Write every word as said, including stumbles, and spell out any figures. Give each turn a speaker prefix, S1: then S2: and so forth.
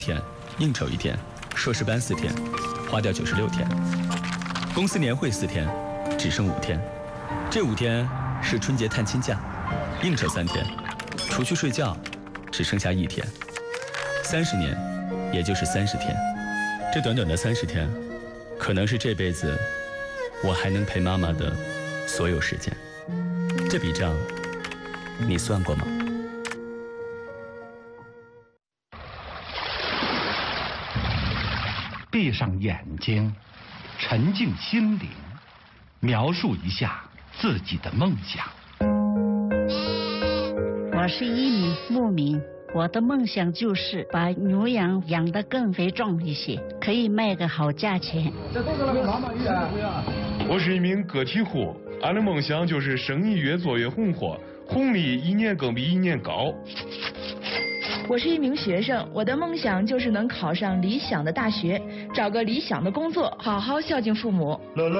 S1: 天，应酬一天，硕士班四天，花掉九十六天，公司年会四天，只剩五天，这五天是春节探亲假，应酬三天，除去睡觉，只剩下一天，三十年，也就是三十天，这短短的三十天，可能是这辈子我还能陪妈妈的所有时间。这笔账，你算过吗？
S2: 闭上眼睛，沉静心灵，描述一下自己的梦想。
S3: 我是一名牧民，我的梦想就是把牛羊养得更肥壮一些，可以卖个好价钱。
S4: 我是一名个体户，俺的梦想就是生意越做越红火，红利一年更比一年高。
S5: 我是一名学生，我的梦想就是能考上理想的大学，找个理想的工作，好好孝敬父母。
S6: 乐乐